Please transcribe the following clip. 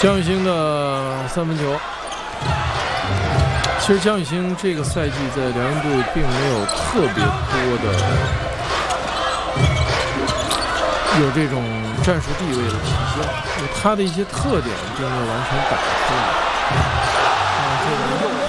江雨欣的三分球。其实江雨欣这个赛季在辽宁队并没有特别多的有这种战术地位的体现，他的一些特点并没有完全打出来。这个